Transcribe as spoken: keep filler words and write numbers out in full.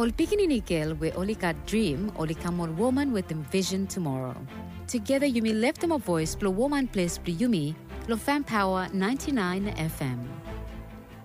Ol Pikininikel we only got dream, only come on woman with them vision tomorrow. Together you may lift them a voice, blow woman place, blow Yumi, Lo Fan Power ninety-nine F M.